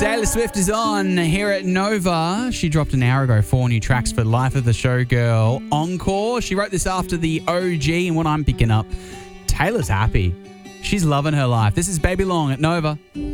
Taylor Swift is on here at Nova. She dropped an hour ago 4 new tracks for Life of the Showgirl Encore. She wrote this after the OG, and what I'm picking up, Taylor's happy. She's loving her life. This is Baby Long at Nova.